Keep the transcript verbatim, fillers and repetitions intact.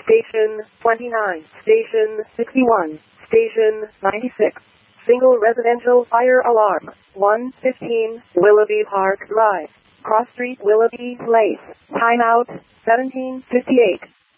Station twenty-nine, Station sixty-one, Station ninety-six. Single residential fire alarm. one fifteen, Willoughby Park Drive. Cross Street, Willoughby Place. Timeout, seventeen fifty-eight.